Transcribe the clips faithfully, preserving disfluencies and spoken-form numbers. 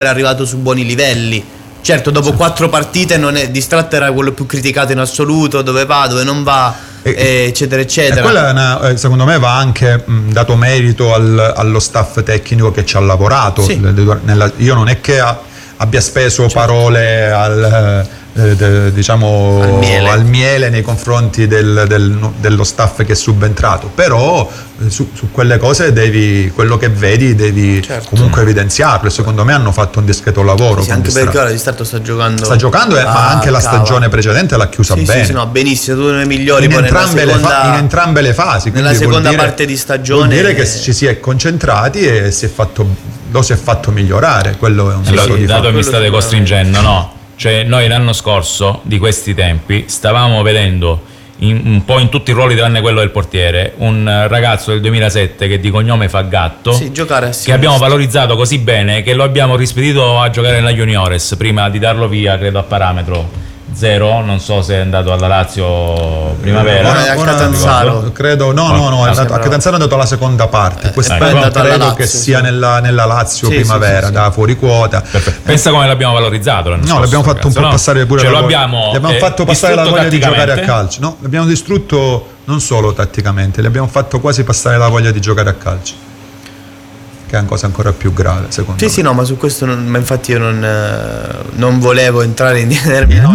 era arrivato su buoni livelli. Certo, dopo sì. quattro partite non è, Distratto era quello più criticato in assoluto, dove va, dove non va, e, eccetera eccetera. E quella è una, secondo me va anche mh, dato merito al, allo staff tecnico che ci ha lavorato. Sì. Nella, io non è che ha, abbia speso certo. parole al eh, de, diciamo al miele. al miele nei confronti del, del, dello staff che è subentrato, però eh, su, su quelle cose devi, quello che vedi devi certo. comunque evidenziarlo, e secondo me hanno fatto un discreto lavoro. Sì, anche perché ora Distratto sta giocando sta giocando ah, ma anche la stagione precedente l'ha chiusa sì, bene sì, sì, no, benissimo, tu nei migliori in, poi entrambe, seconda, le fa, in entrambe le fasi, nella seconda dire, parte di stagione vuol dire che ci si è concentrati e si è fatto, lo si è fatto migliorare, quello è un sì, dato sì, di dato fatto. mi state costringendo, no? Cioè noi l'anno scorso di questi tempi stavamo vedendo in, un po' in tutti i ruoli tranne quello del portiere un ragazzo del duemilasette che di cognome fa Gatto, sì, giocare a che abbiamo valorizzato così bene che lo abbiamo rispedito a giocare nella Juniores prima di darlo via, credo a parametro zero, non so se è andato alla Lazio primavera, ora è a Catanzaro credo, no no no, è andato, a Catanzaro è andato alla seconda parte, eh, quest'anno eh, credo Lazio, che sia sì. nella, nella Lazio sì, primavera, sì, sì, da sì. fuori quota. Perfetto. Pensa come l'abbiamo valorizzato l'anno no, l'abbiamo fatto un po' no? passare pure cioè, la lo voglia, abbiamo, abbiamo eh, fatto passare la voglia di giocare a calcio, no, l'abbiamo distrutto non solo tatticamente, le abbiamo fatto quasi passare la voglia di giocare a calcio, che è una cosa ancora più grave secondo sì, me. Sì, sì, no, ma su questo non, ma infatti io non, non volevo entrare in termini. No,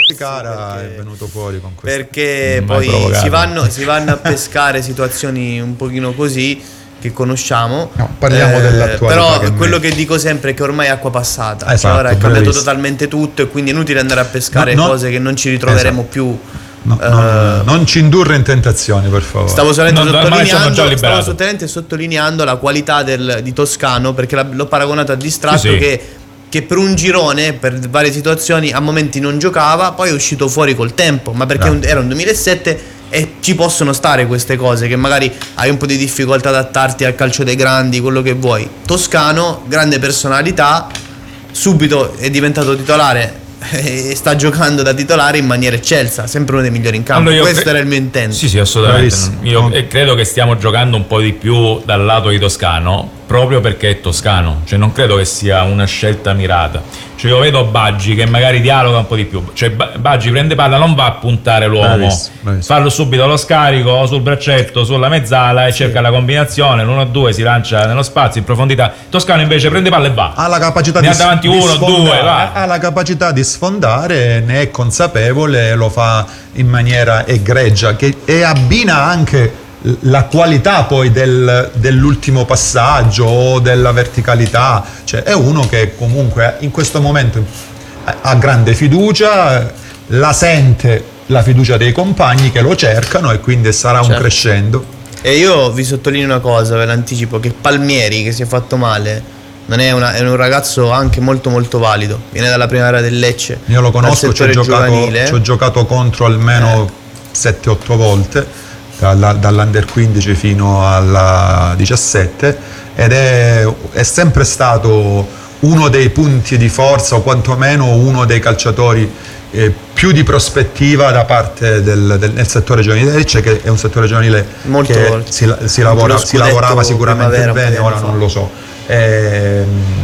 cara è venuto fuori con questo. Perché poi si vanno, si vanno a pescare situazioni un pochino così che conosciamo. No, parliamo eh, dell'attuale. Però che quello che dico sempre è che ormai è acqua passata. Esatto, cioè ora è cambiato totalmente tutto e quindi è inutile andare a pescare no, no, cose che non ci ritroveremo esatto. più. No, uh, non, non ci indurre in tentazione, per favore. Stavo solamente no, sottolineando, stavo solamente sottolineando la qualità del, di Toscano, perché l'ho paragonato a Distratto sì, sì. che che per un girone, per varie situazioni, a momenti non giocava, poi è uscito fuori col tempo, ma perché no. era un duemilasette e ci possono stare queste cose, che magari hai un po' di difficoltà ad adattarti al calcio dei grandi, quello che vuoi. Toscano, grande personalità, subito è diventato titolare e sta giocando da titolare in maniera eccelsa, sempre uno dei migliori in campo. Allora questo cre- era il mio intento. Sì, sì, assolutamente. Io no. credo che stiamo giocando un po' di più dal lato di Toscano, proprio perché è toscano, cioè non credo che sia una scelta mirata. Cioè io vedo Baggi che magari dialoga un po' di più, cioè Baggi prende palla, non va a puntare l'uomo, bravissimo, bravissimo. Fallo subito lo scarico sul braccetto, sulla mezzala e sì. cerca la combinazione, l'uno due si lancia nello spazio in profondità. Toscano invece prende palla e va, ha la capacità ne di, ha davanti di uno, sfondare, due, va. ha la capacità di sfondare, ne è consapevole, lo fa in maniera egregia, che e abbina anche la qualità poi del, dell'ultimo passaggio o della verticalità, cioè è uno che comunque in questo momento ha grande fiducia, la sente la fiducia dei compagni che lo cercano e quindi sarà certo. un crescendo. E io vi sottolineo una cosa, ve l'anticipo, che Palmieri, che si è fatto male, non è, una, è un ragazzo anche molto molto valido, viene dalla primavera del Lecce, io lo conosco, ci ho giocato, ci ho giocato contro almeno sette otto eh. volte, dall'Under quindici fino alla diciassette, ed è, è sempre stato uno dei punti di forza o quantomeno uno dei calciatori eh, più di prospettiva da parte del, del nel settore giovanile Lecce, che è un settore giovanile molto che si, si, lavora, si lavorava sicuramente bene, ora non lo so. Eh,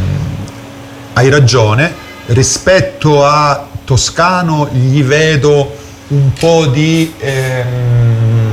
hai ragione, rispetto a Toscano gli vedo un po' di ehm,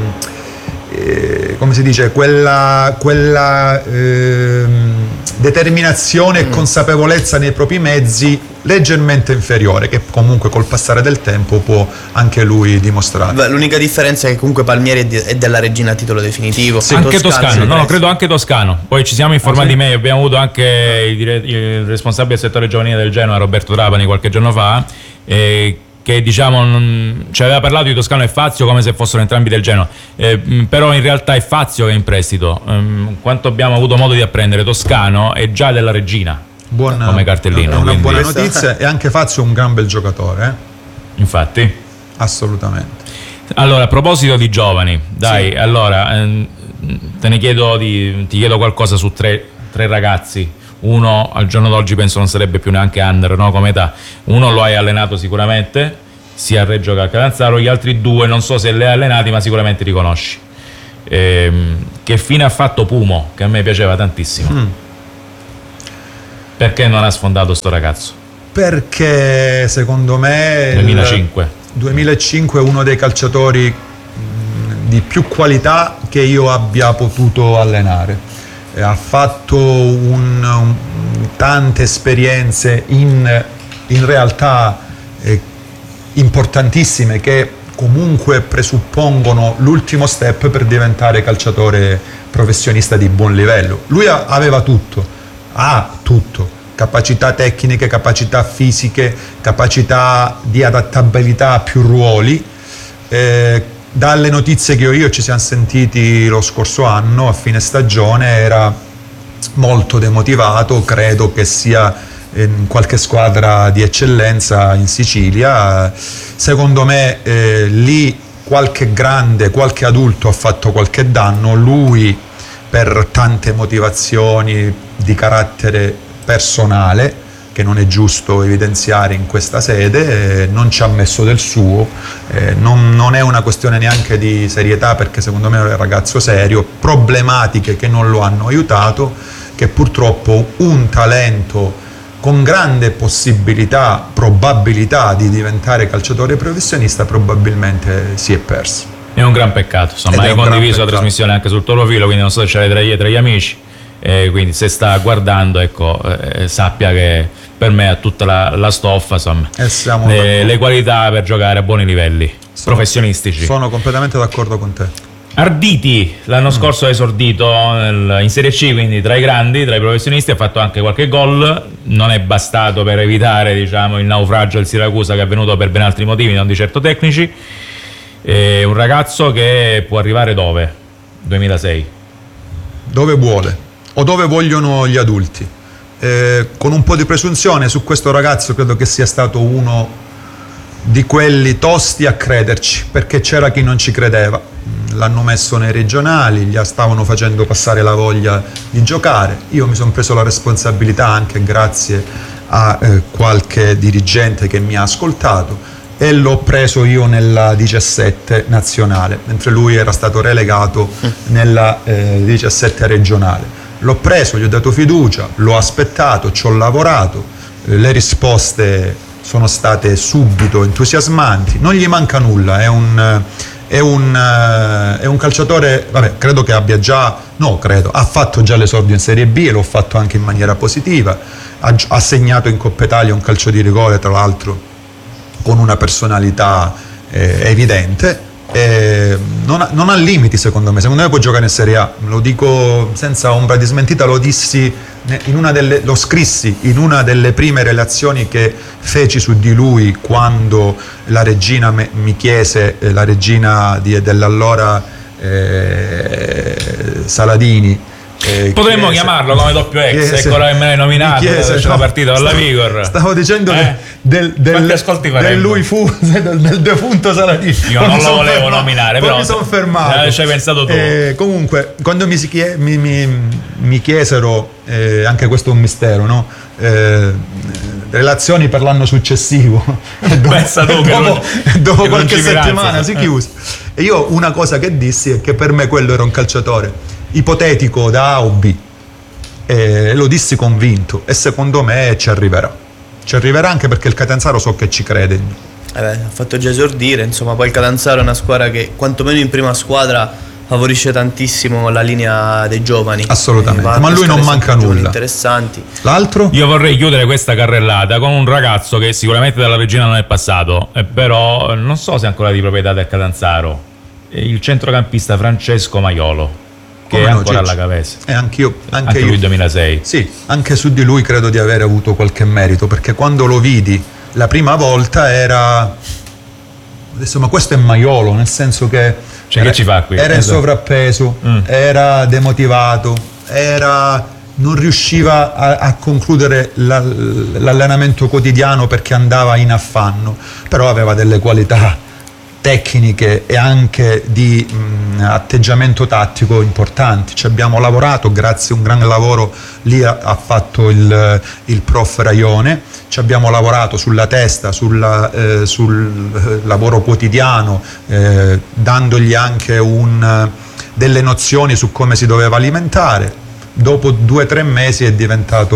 Eh, come si dice, quella, quella eh, determinazione mm. e consapevolezza nei propri mezzi leggermente inferiore, che comunque col passare del tempo può anche lui dimostrare. Beh, l'unica differenza è che comunque Palmieri è, di, è della Regina a titolo definitivo. Sì, anche Toscano, Toscano no, no, credo anche Toscano. Poi ci siamo informati ah, sì? meglio, abbiamo avuto anche il, il responsabile del settore giovanile del Genoa, Roberto Trapani, qualche giorno fa, eh, che diciamo non, ci aveva parlato di Toscano e Fazio come se fossero entrambi del Genoa, eh, però in realtà è Fazio che è in prestito. Um, quanto abbiamo avuto modo di apprendere, Toscano è già della Regina, buona, come cartellino, è una quindi buona notizia. E anche Fazio è un gran bel giocatore, eh? Infatti assolutamente. Allora, a proposito di giovani, dai, sì. allora ehm, te ne chiedo di, ti chiedo qualcosa su tre, tre ragazzi. Uno al giorno d'oggi penso non sarebbe più neanche under, no, come età. Uno lo hai allenato sicuramente, sia a Reggio che a Catanzaro. Gli altri due non so se li hai allenati, ma sicuramente li conosci. Ehm, che fine ha fatto Pumo, che a me piaceva tantissimo. Mm. Perché non ha sfondato sto ragazzo? Perché secondo me duemilacinque duemilacinque è uno dei calciatori mh, di più qualità che io abbia potuto allenare. E ha fatto un, un, tante esperienze in, in realtà eh, importantissime che comunque presuppongono l'ultimo step per diventare calciatore professionista di buon livello. Lui ha, aveva tutto, ha tutto. Capacità tecniche, capacità fisiche, capacità di adattabilità a più ruoli. Eh, dalle notizie che ho io ci siamo sentiti lo scorso anno, a fine stagione, era molto demotivato, credo che sia in qualche squadra di eccellenza in Sicilia. Secondo me eh, lì qualche grande, qualche adulto ha fatto qualche danno, lui per tante motivazioni di carattere personale che non è giusto evidenziare in questa sede, eh, non ci ha messo del suo, eh, non, non è una questione neanche di serietà, perché secondo me è un ragazzo serio, problematiche che non lo hanno aiutato, che purtroppo un talento con grande possibilità, probabilità di diventare calciatore professionista probabilmente si è perso. È un gran peccato, insomma, hai condiviso la trasmissione anche sul tuo profilo, quindi non so se ce l'hai tra gli, tra gli amici. Eh, quindi se sta guardando, ecco, eh, sappia che per me ha tutta la, la stoffa, insomma, le, le qualità per giocare a buoni livelli sono, professionistici. Sono completamente d'accordo con te. Arditi l'anno mm. scorso ha esordito nel, in Serie C, quindi tra i grandi, tra i professionisti, ha fatto anche qualche gol, non è bastato per evitare, diciamo, il naufragio del Siracusa, che è avvenuto per ben altri motivi, non di certo tecnici. È un ragazzo che può arrivare dove? duemilasei Dove vuole o dove vogliono gli adulti. Eh, con un po' di presunzione su questo ragazzo, credo che sia stato uno di quelli tosti a crederci, perché c'era chi non ci credeva. L'hanno messo nei regionali, gli stavano facendo passare la voglia di giocare. Io mi sono preso la responsabilità, anche grazie a eh, qualche dirigente che mi ha ascoltato, e l'ho preso io nella diciassette nazionale, mentre lui era stato relegato nella eh, diciassette regionale. L'ho preso, gli ho dato fiducia, l'ho aspettato, ci ho lavorato, eh, le risposte sono state subito entusiasmanti, non gli manca nulla, è un, è un, è un calciatore, vabbè, credo che abbia già, no credo, ha fatto già l'esordio in Serie B e l'ho fatto anche in maniera positiva, ha, ha segnato in Coppa Italia un calcio di rigore, tra l'altro con una personalità eh, evidente. Eh, non, ha, non ha limiti, secondo me secondo me può giocare in Serie A, lo dico senza ombra di smentita, lo dissi in una delle, lo scrissi in una delle prime relazioni che feci su di lui, quando la regina me, mi chiese, eh, la regina di, dell'allora eh, Saladini, Eh, potremmo chiese, chiamarlo come doppio ex, chiese, ecco che me l'hai nominato, chiese, c'è no, la partita con la Vigor. Stavo dicendo eh? del, del, del lui fu del, del defunto Saladini. Io non lo volevo fermato, nominare, però mi sono fermato. Eh, ci hai pensato tu. Eh, comunque, quando mi, chie, mi, mi, mi chiesero, eh, anche questo è un mistero, no? Eh, relazioni per l'anno successivo, pensa tu, dopo, non, dopo qualche settimana si chiuse. E io una cosa che dissi è che per me quello era un calciatore ipotetico da A o B, e lo dissi convinto, e secondo me ci arriverà ci arriverà anche perché il Catanzaro so che ci crede. Eh beh, ha fatto già esordire, insomma, poi il Catanzaro è una squadra che quantomeno in prima squadra favorisce tantissimo la linea dei giovani. Assolutamente, ma a lui non manca nulla. Interessanti. L'altro? Io vorrei chiudere questa carrellata con un ragazzo che sicuramente dalla regina non è passato, eh, però non so se è ancora di proprietà del Catanzaro, il centrocampista Francesco Maiolo, che come è ancora alla Cavese. E anch'io, anche, anche io. lui duemilasei. Sì, anche su di lui credo di aver avuto qualche merito, perché quando lo vidi la prima volta era, adesso, ma questo è Maiolo, nel senso che cioè, era, che ci fa qui? era in esatto. sovrappeso, mm. era demotivato, era, non riusciva a, a concludere la, l'allenamento quotidiano perché andava in affanno, però aveva delle qualità tecniche e anche di mh, atteggiamento tattico importanti. Ci abbiamo lavorato, grazie a un gran lavoro lì ha, ha fatto il, il prof Raione, ci abbiamo lavorato sulla testa, sulla, eh, sul lavoro quotidiano, eh, dandogli anche un, delle nozioni su come si doveva alimentare. Dopo due o tre mesi è diventato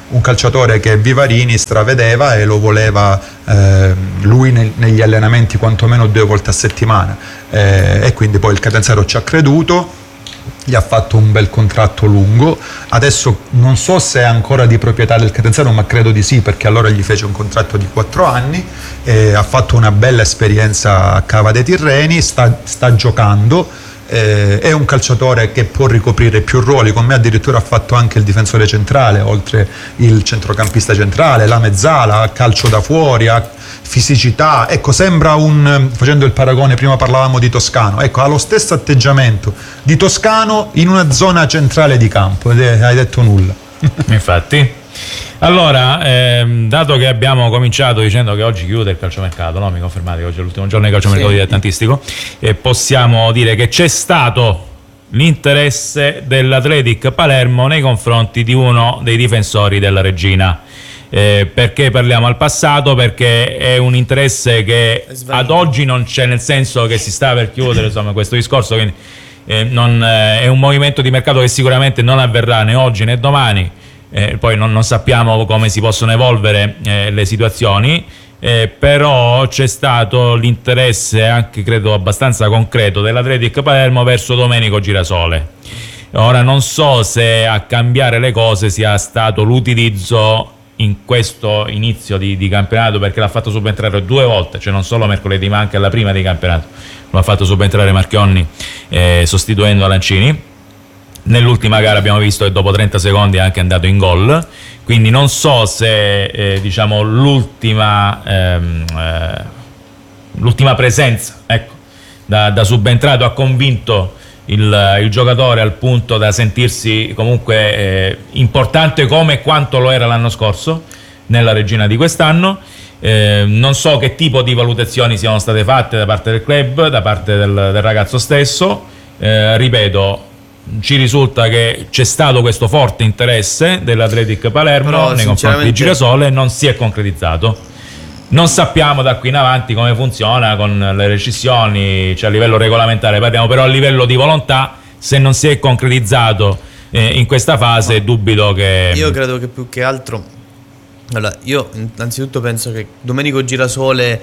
un calciatore che Vivarini stravedeva e lo voleva eh, lui nel, negli allenamenti quantomeno due volte a settimana, eh, e quindi poi il Catanzaro ci ha creduto, gli ha fatto un bel contratto lungo. Adesso non so se è ancora di proprietà del Catanzaro, ma credo di sì, perché allora gli fece un contratto di quattro anni, eh, ha fatto una bella esperienza a Cava dei Tirreni, sta, sta giocando, eh, è un calciatore che può ricoprire più ruoli, con me addirittura ha fatto anche il difensore centrale, oltre il centrocampista centrale, la mezzala, calcio da fuori, ha fisicità, ecco, sembra un, facendo il paragone, prima parlavamo di Toscano, ecco, ha lo stesso atteggiamento di Toscano in una zona centrale di campo, ed è, hai detto nulla. Infatti. Allora, ehm, dato che abbiamo cominciato dicendo che oggi chiude il calciomercato, no? Mi confermate che oggi è l'ultimo giorno di calciomercato sì. dilettantistico, e possiamo dire che c'è stato l'interesse dell'Athletic Palermo nei confronti di uno dei difensori della Regina. Eh, perché parliamo al passato? Perché è un interesse che ad oggi non c'è, nel senso che si sta per chiudere, insomma, questo discorso, quindi eh, non, eh, è un movimento di mercato che sicuramente non avverrà né oggi né domani, eh, poi non, non sappiamo come si possono evolvere eh, le situazioni, eh, però c'è stato l'interesse, anche credo abbastanza concreto, dell'Athletic Palermo verso Domenico Girasole. Ora non so se a cambiare le cose sia stato l'utilizzo in questo inizio di, di campionato, perché l'ha fatto subentrare due volte, cioè non solo mercoledì ma anche alla prima di campionato lo ha fatto subentrare Marchionni, eh, sostituendo Lancini. Nell'ultima gara abbiamo visto che dopo trenta secondi è anche andato in gol, quindi non so se eh, diciamo l'ultima ehm, eh, l'ultima presenza, ecco, da, da subentrato ha convinto Il, il giocatore al punto da sentirsi comunque eh, importante come quanto lo era l'anno scorso nella Regina di quest'anno. Eh, non so che tipo di valutazioni siano state fatte da parte del club, da parte del, del ragazzo stesso. Eh, ripeto, ci risulta che c'è stato questo forte interesse dell'Athletic Palermo Però, nei confronti di Girasole e non si è concretizzato. Non sappiamo da qui in avanti come funziona con le rescissioni, cioè a livello regolamentare parliamo, però a livello di volontà, se non si è concretizzato eh, in questa fase, dubito che... Io credo che più che altro... Allora, io innanzitutto penso che Domenico Girasole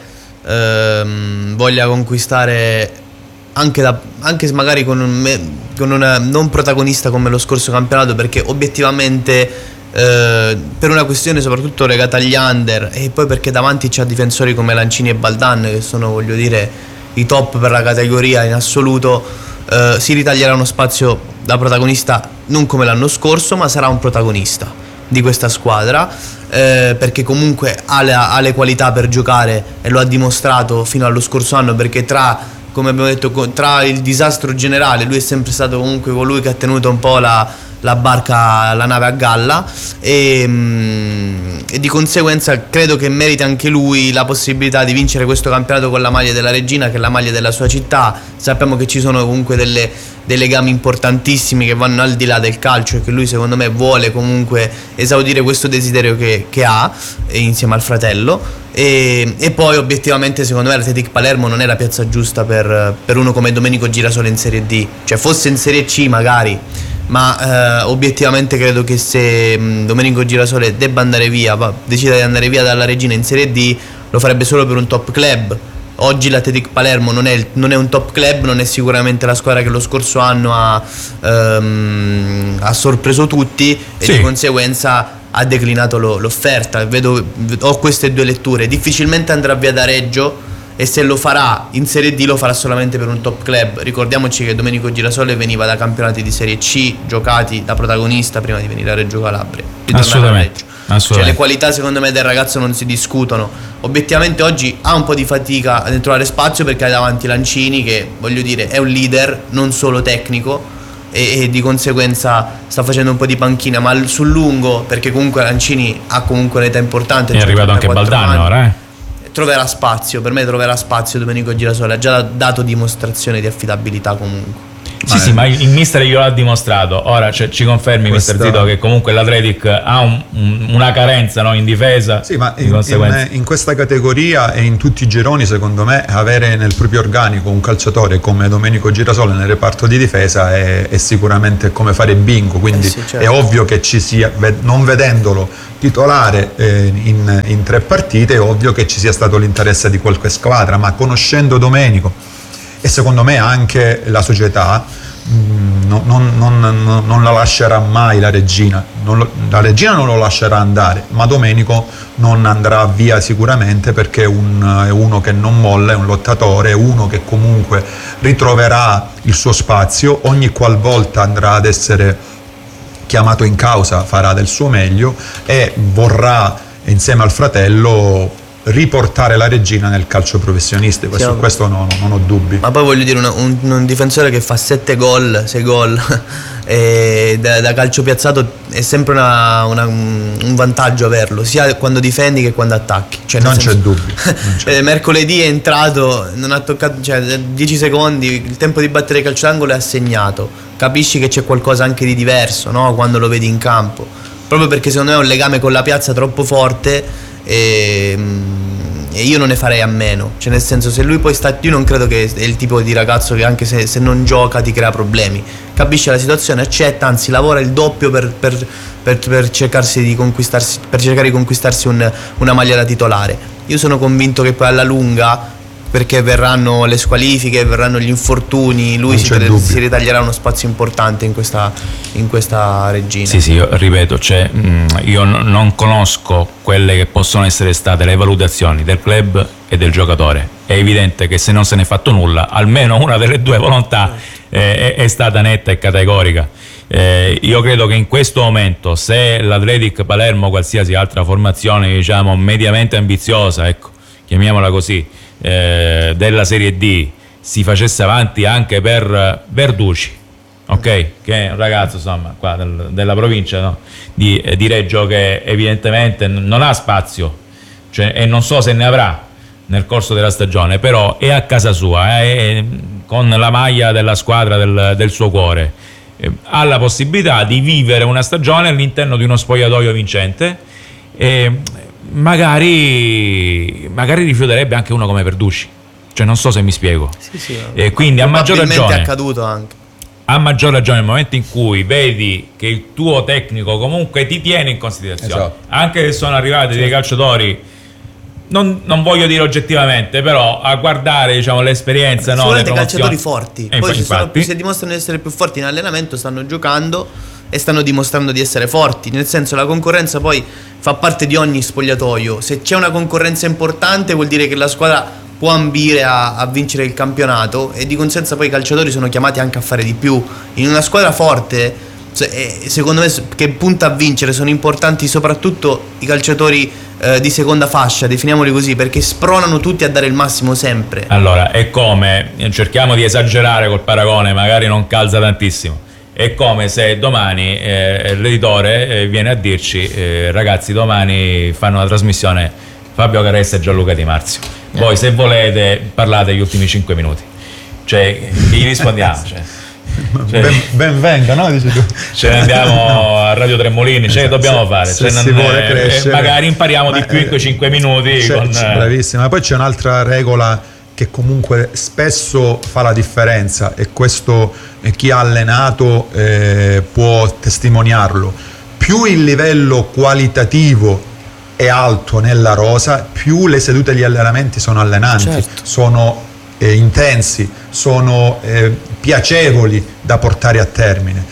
ehm, voglia conquistare anche, da, anche magari con un, con una non protagonista come lo scorso campionato, perché obiettivamente... Uh, per una questione soprattutto legata agli under, e poi perché davanti c'ha difensori come Lancini e Baldan che sono, voglio dire, i top per la categoria in assoluto, uh, si ritaglierà uno spazio da protagonista non come l'anno scorso, ma sarà un protagonista di questa squadra, uh, perché comunque ha le, ha le qualità per giocare e lo ha dimostrato fino allo scorso anno, perché tra, come abbiamo detto, tra il disastro generale lui è sempre stato comunque colui che ha tenuto un po' la la barca, la nave a galla, e, e di conseguenza credo che meriti anche lui la possibilità di vincere questo campionato con la maglia della Regina, che è la maglia della sua città. Sappiamo che ci sono comunque delle, dei legami importantissimi che vanno al di là del calcio, e che lui secondo me vuole comunque esaudire questo desiderio che, che ha, insieme al fratello. E, e poi obiettivamente secondo me l'Athletic Palermo non è la piazza giusta per, per uno come Domenico Girasole in Serie D, cioè fosse in Serie C magari, ma eh, obiettivamente credo che se mh, Domenico Girasole debba andare via, va, decida di andare via dalla Regina in Serie D, lo farebbe solo per un top club. Oggi l'Athletic Palermo non è, il, non è un top club, non è sicuramente la squadra che lo scorso anno ha, ehm, ha sorpreso tutti, e sì, di conseguenza ha declinato lo, l'offerta. Vedo, ho queste due letture: difficilmente andrà via da Reggio, e se lo farà in Serie D lo farà solamente per un top club. Ricordiamoci che Domenico Girasole veniva da campionati di Serie C giocati da protagonista prima di venire a Reggio Calabria, assolutamente, assolutamente. Cioè le qualità secondo me del ragazzo non si discutono. Obiettivamente oggi ha un po' di fatica nel trovare spazio, perché ha davanti Lancini che, voglio dire, è un leader non solo tecnico, e, e di conseguenza sta facendo un po' di panchina, ma sul lungo, perché comunque Lancini ha comunque un'età importante, è arrivato anche Baldan ora, eh troverà spazio, per me troverà spazio Domenico Girasole, ha già dato dimostrazione di affidabilità comunque. Sì, ma sì, ma il mister glielo ha dimostrato. Ora cioè, ci confermi, Questa... mister Zito, che comunque l'Atletic ha un, un, una carenza, no, in difesa? Sì, ma in, in, in questa categoria e in tutti i gironi, secondo me, avere nel proprio organico un calciatore come Domenico Girasole nel reparto di difesa è, è sicuramente come fare bingo. Quindi eh sì, certo. È ovvio che ci sia, non vedendolo titolare eh, in, in tre partite, è ovvio che ci sia stato l'interesse di qualche squadra, ma conoscendo Domenico e secondo me anche la società mh, non, non, non, non la lascerà mai la regina, non lo, la regina non lo lascerà andare, ma Domenico non andrà via sicuramente, perché è, un, è uno che non molla, è un lottatore, è uno che comunque ritroverà il suo spazio, ogni qualvolta andrà ad essere chiamato in causa farà del suo meglio e vorrà insieme al fratello riportare la regina nel calcio professionistico, sì, su questo no, no, non ho dubbi. Ma poi voglio dire, una, un, un difensore che fa sette gol, sei gol e da, da calcio piazzato è sempre una, una, un vantaggio averlo, sia quando difendi che quando attacchi, cioè, non senso, c'è dubbio non c'è. Mercoledì è entrato, non ha toccato, cioè dieci secondi, il tempo di battere il calcio d'angolo è assegnato, capisci che c'è qualcosa anche di diverso, no? Quando lo vedi in campo, proprio perché secondo me è un legame con la piazza troppo forte. E, e io non ne farei a meno, cioè nel senso, se lui poi sta, io non credo che è il tipo di ragazzo che anche se, se non gioca ti crea problemi, capisce la situazione, accetta, anzi lavora il doppio per, per, per, per cercarsi di conquistarsi, per cercare di conquistarsi un, una maglia da titolare. Io sono convinto che poi alla lunga, perché verranno le squalifiche, verranno gli infortuni, lui si, si ritaglierà uno spazio importante in questa, in questa regina. Sì, sì, io ripeto, cioè, io non conosco quelle che possono essere state le valutazioni del club e del giocatore. È evidente che se non se ne è fatto nulla, almeno una delle due volontà eh, è, è stata netta e categorica. Eh, io credo che in questo momento, se l'Athletic Palermo, qualsiasi altra formazione, diciamo, mediamente ambiziosa, ecco, chiamiamola così, Eh, della Serie D, si facesse avanti anche per Verducci, ok, che è un ragazzo insomma qua del, della provincia, no? di, eh, di Reggio, che evidentemente non ha spazio, cioè, e non so se ne avrà nel corso della stagione, però è a casa sua, eh, con la maglia della squadra del, del suo cuore, eh, ha la possibilità di vivere una stagione all'interno di uno spogliatoio vincente. eh, Magari, magari rifiuterebbe anche uno come Verducci, cioè non so se mi spiego. Sì, sì, e quindi a maggior ragione è accaduto anche. A maggior ragione nel momento in cui vedi che il tuo tecnico comunque ti tiene in considerazione, esatto, anche se sono arrivati, certo, dei calciatori, non, non voglio dire oggettivamente, però a guardare, diciamo, l'esperienza, no, le calciatori forti, e poi infatti, se, sono, se dimostrano di essere più forti in allenamento, stanno giocando e stanno dimostrando di essere forti, nel senso, la concorrenza poi fa parte di ogni spogliatoio. Se c'è una concorrenza importante vuol dire che la squadra può ambire a, a vincere il campionato, e di conseguenza poi i calciatori sono chiamati anche a fare di più. In una squadra forte, secondo me, che punta a vincere, sono importanti soprattutto i calciatori eh, di seconda fascia, definiamoli così, perché spronano tutti a dare il massimo sempre. Allora, è come, cerchiamo di esagerare col paragone, magari non calza tantissimo. È come se domani eh, l'editore eh, viene a dirci eh, ragazzi, domani fanno una trasmissione Fabio Caressa e Gianluca Di Marzio, voi se volete parlate gli ultimi cinque minuti, cioè gli rispondiamo, cioè, cioè, ben, ben venga, no? Dici tu. Ce ne andiamo a Radio Tremolini, cioè, che dobbiamo fare? Se, cioè, se non si vuole è, crescere, magari impariamo ma, di più in quei cinque minuti con... Bravissima, ma poi c'è un'altra regola che comunque spesso fa la differenza, e questo eh, chi ha allenato eh, può testimoniarlo: più il livello qualitativo è alto nella rosa, più le sedute di allenamenti sono allenanti, certo, sono eh, intensi, sono eh, piacevoli da portare a termine.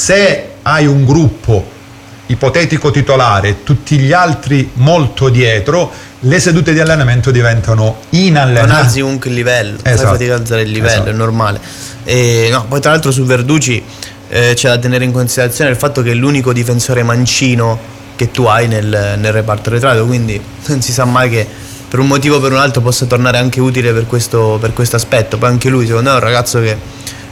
Se hai un gruppo ipotetico titolare e tutti gli altri molto dietro, le sedute di allenamento diventano inallenabili. Non alzi comunque il livello, esatto, fai fatica ad alzare il livello, esatto, è normale. E, no, poi tra l'altro su Verducci eh, c'è da tenere in considerazione il fatto che è l'unico difensore mancino che tu hai nel, nel reparto arretrato, quindi non si sa mai che per un motivo o per un altro possa tornare anche utile per questo, per questo aspetto. Poi anche lui secondo me è un ragazzo che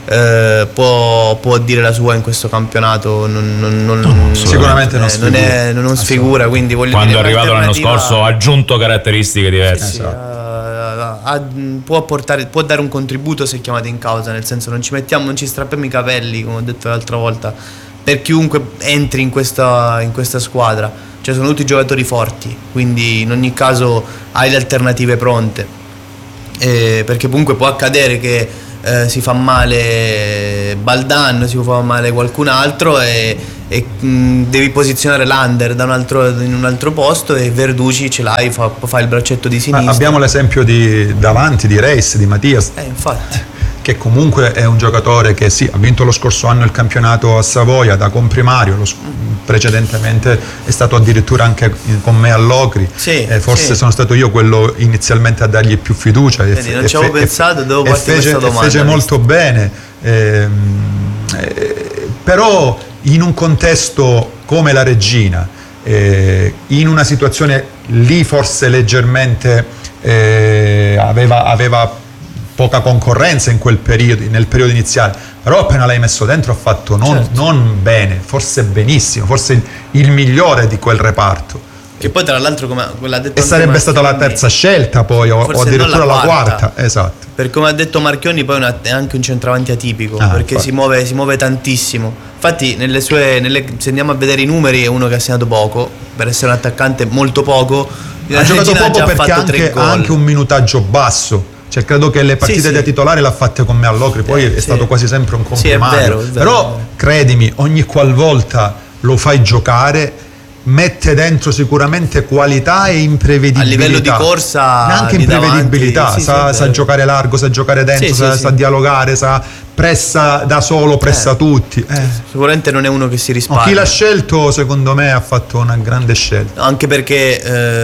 eh, può, può dire la sua in questo campionato, non, non, non, no, sicuramente non, eh, non, è, non sfigura, quindi voglio quando dire, è arrivato l'anno scorso ha aggiunto caratteristiche diverse, sì, sì, ha, ha, può, portare, può dare un contributo se chiamato in causa, nel senso non ci mettiamo, non ci strappiamo i capelli, come ho detto l'altra volta, per chiunque entri in questa, in questa squadra. Cioè sono tutti giocatori forti, quindi in ogni caso hai le alternative pronte, eh, perché comunque può accadere che eh, si fa male Baldan, si fa male qualcun altro e, e mh, devi posizionare l'under da un altro, in un altro posto, e Verducci ce l'hai, fa, fa il braccetto di sinistra. Ma abbiamo l'esempio di davanti di Reis, di Mattias, eh, infatti. che comunque è un giocatore che sì, ha vinto lo scorso anno il campionato a Savoia da comprimario, lo, precedentemente è stato addirittura anche con me all'Ocri, sì, eh, forse sì. sono stato io quello inizialmente a dargli più fiducia. Vedi, e, non e ci avevo fe, pensato, devo e farti fece, questa domanda. fece molto bene, eh, eh, però in un contesto come la Regina, eh, in una situazione lì forse leggermente eh, aveva, aveva poca concorrenza in quel periodo, nel periodo iniziale, però appena l'hai messo dentro ha fatto non, certo. non bene, forse benissimo, forse il, il migliore di quel reparto. Che poi tra l'altro, come l'ha detto, e sarebbe stata la terza scelta poi, o, o addirittura la quarta. la quarta, esatto. Perché come ha detto Marchionni poi è anche un centravanti atipico, ah, perché si muove, si muove tantissimo. Infatti nelle sue, nelle, se andiamo a vedere i numeri, è uno che ha segnato poco, per essere un attaccante molto poco. Ha giocato poco perché ha anche, anche un minutaggio basso. Cioè credo che le partite sì, da sì. titolare l'ha fatte con me all'Ocri, poi eh, è sì. stato quasi sempre un comprimario. Sì, è vero, è vero. Però credimi, ogni qualvolta lo fai giocare mette dentro sicuramente qualità e imprevedibilità. A livello di corsa, anche imprevedibilità, sì, sa, sì, sa giocare largo, sa giocare dentro, sì, sa, sì, sa sì. dialogare, sa pressa da solo, pressa eh, tutti. Eh. Sicuramente non è uno che si risparmia. No, chi l'ha scelto secondo me ha fatto una grande scelta. Anche perché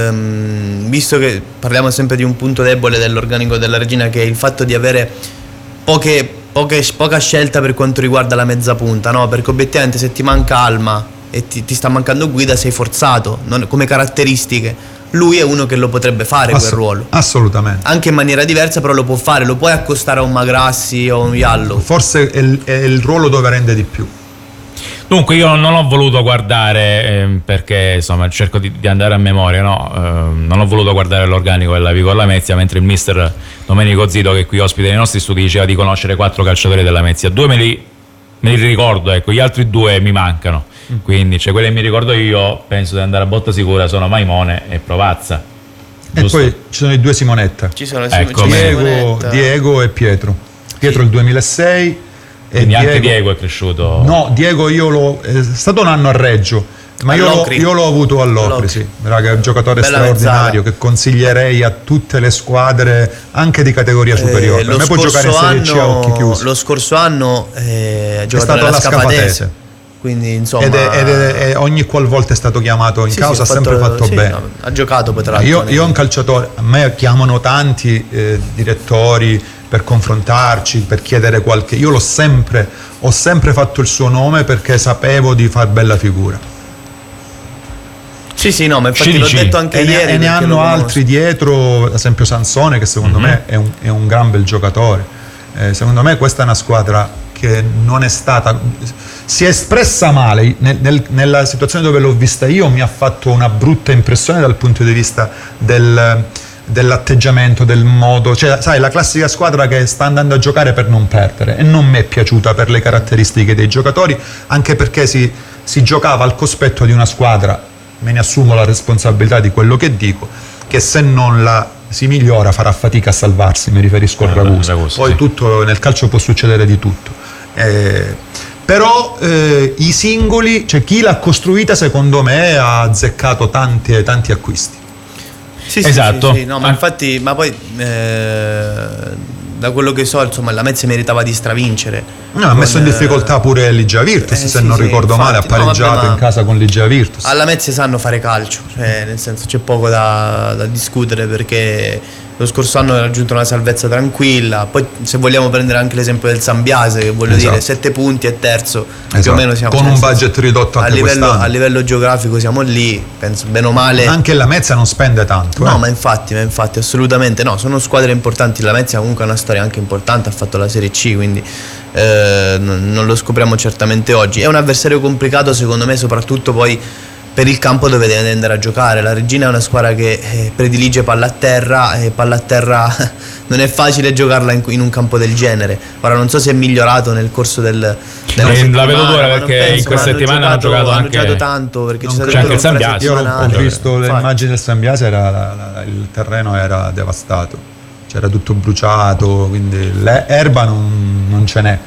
ehm, visto che parliamo sempre di un punto debole dell'organico della Regina, che è il fatto di avere poche, poche, poca scelta per quanto riguarda la mezza punta, no? Perché obiettivamente se ti manca Alma e ti, ti sta mancando Guida, sei forzato, non, come caratteristiche. Lui è uno che lo potrebbe fare, Ass- quel ruolo. Assolutamente. Anche in maniera diversa, però lo può fare, lo puoi accostare a un Magrassi o a un Iallo. Forse è il, è il ruolo dove rende di più. Dunque io non ho voluto guardare, eh, perché insomma cerco di, di andare a memoria, no? Eh, non ho voluto guardare l'organico della Vicolo Lamezia, mentre il mister Domenico Zito, che è qui ospite nei nostri studi, diceva di conoscere quattro calciatori della Lamezia. Due me li, me li ricordo, ecco, gli altri due mi mancano. Quindi cioè, quelli che mi ricordo io, penso di andare a botta sicura, sono Maimone e Provazza. E giusto? Poi ci sono i due Simonetta. Ci sono ecco, Diego, Diego e Pietro. Pietro sì. il duemilasei. E Diego, anche Diego è cresciuto. No, Diego io l'ho. È stato un anno a Reggio, ma io l'ho, io l'ho avuto all'Ocri, sì. Raga, è un giocatore Bella straordinario mezzala. Che consiglierei a tutte le squadre anche di categoria superiore. Eh, per me può giocare in Serie C a occhi chiusi. Lo scorso anno eh, ha giocato è stato alla Scafatese. Quindi insomma ed, è, ed è, è, ogni qualvolta è stato chiamato in sì, causa sì, ha sempre fatto, fatto sì, bene no, ha giocato poi tra l'altro io, io ho un calciatore, a me chiamano tanti eh, direttori per confrontarci, per chiedere qualche, io l'ho sempre ho sempre fatto il suo nome perché sapevo di far bella figura. Sì sì no, ma infatti l'ho detto anche e ieri ne, e ne hanno altri dietro, ad esempio Sansone, che secondo mm-hmm. me è un, è un gran bel giocatore. Eh, secondo me questa è una squadra che non è stata, si è espressa male nel, nel, nella situazione dove l'ho vista io, mi ha fatto una brutta impressione dal punto di vista del, dell'atteggiamento, del modo, cioè sai, la classica squadra che sta andando a giocare per non perdere, e non mi è piaciuta per le caratteristiche dei giocatori, anche perché si, si giocava al cospetto di una squadra, me ne assumo la responsabilità di quello che dico, che se non la si migliora farà fatica a salvarsi, mi riferisco al Ragusa. Poi sì. tutto nel calcio può succedere di tutto. Eh, però eh, i singoli, cioè chi l'ha costruita secondo me ha azzeccato tanti, tanti acquisti. Sì, esatto. Sì, sì, no, ma infatti, ma poi eh, da quello che so, insomma, la Lamezia meritava di stravincere. No, ha messo in difficoltà pure Ligia Virtus, eh, se sì, non sì, ricordo infatti, male, ha pareggiato no, vabbè, in casa con Ligia Virtus. Alla Lamezia sanno fare calcio, cioè nel senso c'è poco da, da discutere, perché lo scorso anno ha raggiunto una salvezza tranquilla. Poi se vogliamo prendere anche l'esempio del Sambiase, che voglio esatto. dire sette punti e terzo, esatto. più o meno siamo con un budget ridotto anche a livello, quest'anno. A livello geografico siamo lì, penso bene o male. Anche la Lamezia non spende tanto. No, eh. ma infatti, ma infatti assolutamente no, sono squadre importanti. La Lamezia comunque ha una storia anche importante, ha fatto la Serie C, quindi eh, non, non lo scopriamo certamente oggi. È un avversario complicato secondo me, soprattutto poi per il campo dove deve andare a giocare. La Reggina è una squadra che eh, predilige palla a terra, e palla a terra non è facile giocarla in, in un campo del genere. Ora non so se è migliorato nel corso del, della eh, settimana, la vedo dura perché penso, in questa settimana hanno giocato, hanno anche, giocato tanto perché non c'è c'è anche il San Biase. Io ho visto le immagini del San Biase, era, la, la, il terreno era devastato, c'era tutto bruciato, quindi l'erba non, non ce n'è.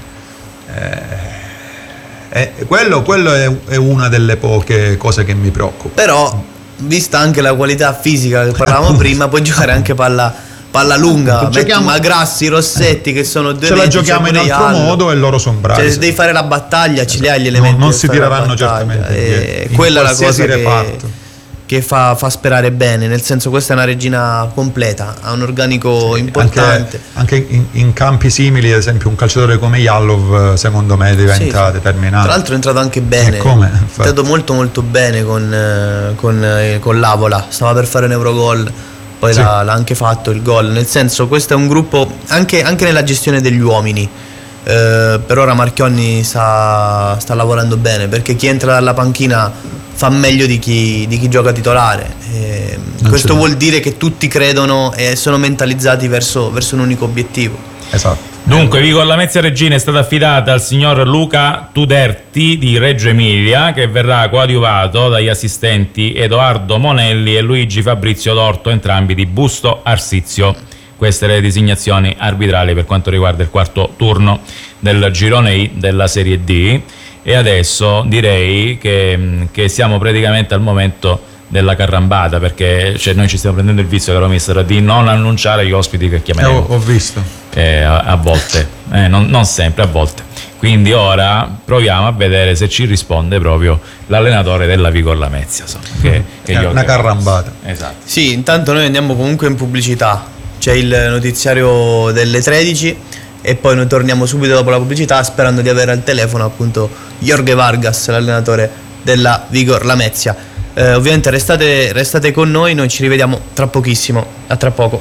Eh, Eh, quello, quello è, è una delle poche cose che mi preoccupa. Però, vista anche la qualità fisica che parlavamo prima, puoi giocare anche palla, palla lunga. Giochiamo Magrassi, Rossetti, che sono due. Ce la giochiamo in altro modo e loro sono bravi. Cioè, se devi fare la battaglia, ce li hai gli elementi. Non, non si tireranno certamente. E quella è la cosa che, che fa, fa sperare bene. Nel senso, questa è una Reggina completa, ha un organico sì, importante. Anche, anche in, in campi simili, ad esempio, un calciatore come Jalov, secondo me, diventa sì, determinante. Tra l'altro è entrato anche bene. Come? È entrato molto molto bene con, con, con l'Avola. Stava per fare un Eurogol, poi sì, l'ha, l'ha anche fatto il gol. Nel senso, questo è un gruppo anche, anche nella gestione degli uomini. Eh, per ora Marchionni sta, sta lavorando bene, perché chi entra dalla panchina fa meglio di chi, di chi gioca titolare. Eh, questo vuol dire che tutti credono e sono mentalizzati verso, verso un unico obiettivo. Esatto. Dunque, Vigor Lamezia Reggina è stata affidata al signor Luca Tuderti di Reggio Emilia, che verrà coadiuvato dagli assistenti Edoardo Monelli e Luigi Fabrizio Dorto, entrambi di Busto Arsizio. Queste le designazioni arbitrali per quanto riguarda il quarto turno del girone I della Serie D. E adesso direi che, che siamo praticamente al momento della carrambata, perché cioè, noi ci stiamo prendendo il vizio, caro mister, di non annunciare gli ospiti che chiameremo. Eh, ho, ho visto. Eh, a, a volte, eh, non, non sempre, a volte. Quindi ora proviamo a vedere se ci risponde proprio l'allenatore della Vigor Lamezia. Insomma, che, che è una carrambata. Esatto. Sì, intanto noi andiamo comunque in pubblicità. C'è il notiziario delle tredici e poi noi torniamo subito dopo la pubblicità, sperando di avere al telefono appunto Jorge Vargas, l'allenatore della Vigor Lamezia. Eh, ovviamente restate, restate con noi, noi ci rivediamo tra pochissimo. A tra poco.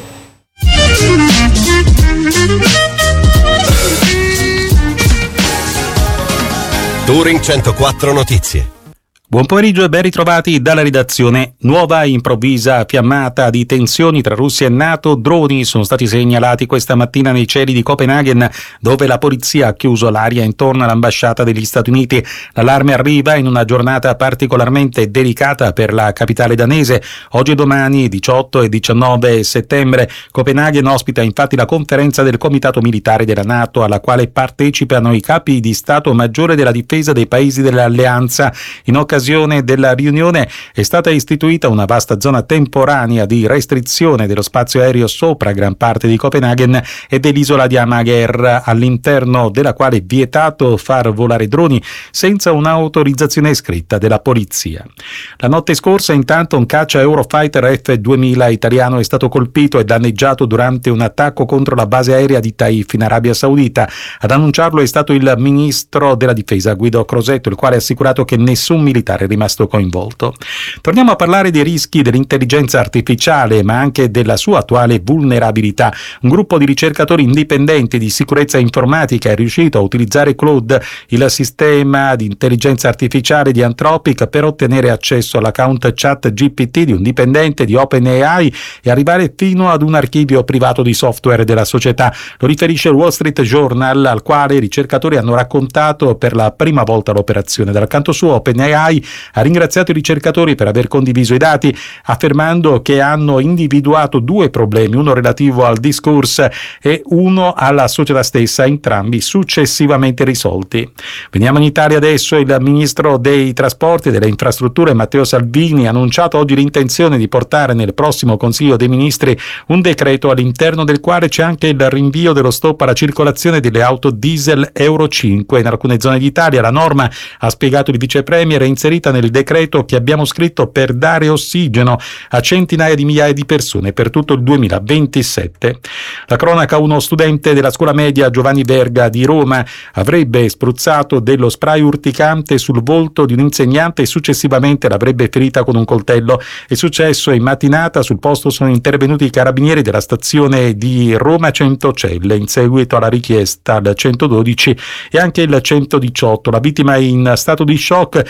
Touring centoquattro Notizie. Buon pomeriggio e ben ritrovati dalla redazione. Nuova improvvisa fiammata di tensioni tra Russia e NATO. Droni sono stati segnalati questa mattina nei cieli di Copenaghen, dove la polizia ha chiuso l'aria intorno all'ambasciata degli Stati Uniti. L'allarme arriva in una giornata particolarmente delicata per la capitale danese. Oggi e domani, diciotto e diciannove settembre, Copenaghen ospita infatti la conferenza del Comitato Militare della NATO, alla quale partecipano i capi di Stato Maggiore della Difesa dei paesi dell'Alleanza. In occasione della riunione è stata istituita una vasta zona temporanea di restrizione dello spazio aereo sopra gran parte di Copenaghen e dell'isola di Amager, all'interno della quale è vietato far volare droni senza un'autorizzazione scritta della polizia. La notte scorsa, intanto, un caccia Eurofighter F duemila italiano è stato colpito e danneggiato durante un attacco contro la base aerea di Taif in Arabia Saudita. Ad annunciarlo è stato il ministro della difesa Guido Crosetto, il quale ha assicurato che nessun militare è rimasto coinvolto. Torniamo a parlare dei rischi dell'intelligenza artificiale, ma anche della sua attuale vulnerabilità. Un gruppo di ricercatori indipendenti di sicurezza informatica è riuscito a utilizzare Claude, il sistema di intelligenza artificiale di Anthropic, per ottenere accesso all'account Chat G P T di un dipendente di OpenAI e arrivare fino ad un archivio privato di software della società. Lo riferisce il Wall Street Journal, al quale i ricercatori hanno raccontato per la prima volta l'operazione. Dal canto suo, OpenAI ha ringraziato i ricercatori per aver condiviso i dati, affermando che hanno individuato due problemi, uno relativo al discourse e uno alla società stessa, entrambi successivamente risolti. Veniamo in Italia adesso. Il ministro dei trasporti e delle infrastrutture Matteo Salvini ha annunciato oggi l'intenzione di portare nel prossimo Consiglio dei Ministri un decreto all'interno del quale c'è anche il rinvio dello stop alla circolazione delle auto diesel Euro cinque in alcune zone d'Italia. La norma, ha spiegato il vice premier, è inserita nel decreto che abbiamo scritto per dare ossigeno a centinaia di migliaia di persone per tutto il duemilaventisette. La cronaca: uno studente della scuola media Giovanni Verga di Roma avrebbe spruzzato dello spray urticante sul volto di un insegnante e successivamente l'avrebbe ferita con un coltello. È successo in mattinata. Sul posto sono intervenuti i carabinieri della stazione di Roma Centocelle in seguito alla richiesta al centododici e anche il centodiciotto. La vittima è in stato di shock, non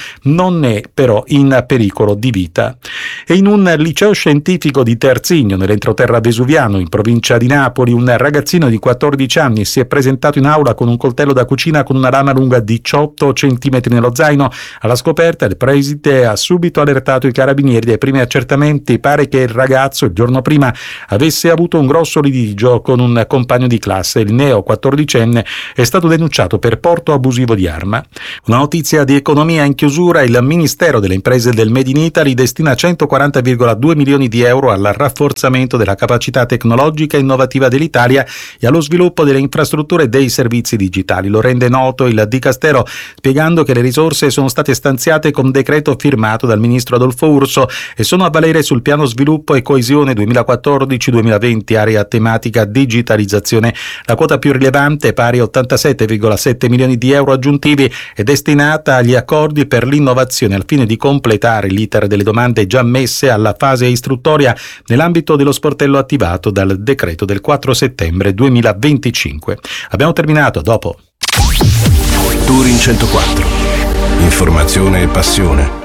donne però in pericolo di vita. E in un liceo scientifico di Terzigno, nell'entroterra vesuviano, in provincia di Napoli, un ragazzino di quattordici anni si è presentato in aula con un coltello da cucina con una lama lunga diciotto centimetri nello zaino. Alla scoperta il preside ha subito allertato i carabinieri. Dai primi accertamenti pare che il ragazzo il giorno prima avesse avuto un grosso litigio con un compagno di classe. Il neo quattordicenne è stato denunciato per porto abusivo di arma. Una notizia di economia in chiusura: il Ministero delle Imprese del Made in Italy destina centoquaranta virgola due milioni di euro al rafforzamento della capacità tecnologica e innovativa dell'Italia e allo sviluppo delle infrastrutture e dei servizi digitali. Lo rende noto il Dicastero, spiegando che le risorse sono state stanziate con decreto firmato dal ministro Adolfo Urso e sono a valere sul piano sviluppo e coesione duemilaquattordici duemilaventi, area tematica digitalizzazione. La quota più rilevante, pari a ottantasette virgola sette milioni di euro aggiuntivi, è destinata agli accordi per l'innovazione al fine di completare l'iter delle domande già messe alla fase istruttoria nell'ambito dello sportello attivato dal decreto del quattro settembre duemilaventicinque. Abbiamo terminato, dopo. Touring centoquattro. Informazione e passione.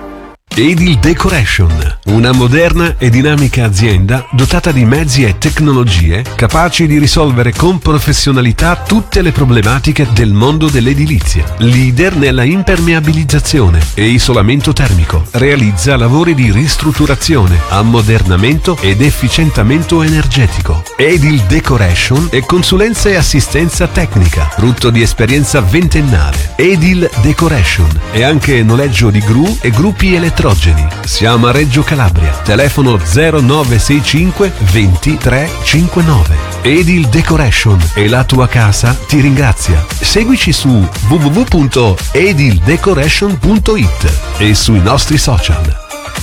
Edil Decoration, una moderna e dinamica azienda dotata di mezzi e tecnologie capaci di risolvere con professionalità tutte le problematiche del mondo dell'edilizia. Leader nella impermeabilizzazione e isolamento termico. Realizza lavori di ristrutturazione, ammodernamento ed efficientamento energetico. Edil Decoration e consulenza e assistenza tecnica, frutto di esperienza ventennale. Edil Decoration e anche noleggio di gru e gruppi elettronici. Siamo a Reggio Calabria. Telefono zero nove sei cinque ventitré cinquantanove. Edil Decoration e la tua casa ti ringrazia. Seguici su w w w punto edil decoration punto i t e sui nostri social.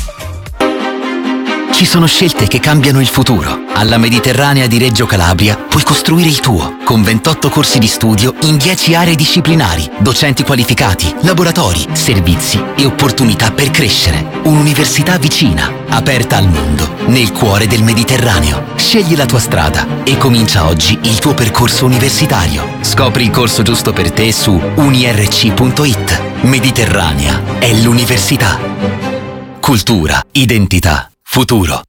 Ci sono scelte che cambiano il futuro. Alla Mediterranea di Reggio Calabria puoi costruire il tuo, con ventotto corsi di studio in dieci aree disciplinari, docenti qualificati, laboratori, servizi e opportunità per crescere. Un'università vicina, aperta al mondo, nel cuore del Mediterraneo. Scegli la tua strada e comincia oggi il tuo percorso universitario. Scopri il corso giusto per te su unirc punto i t. Mediterranea è l'università. Cultura, identità, futuro.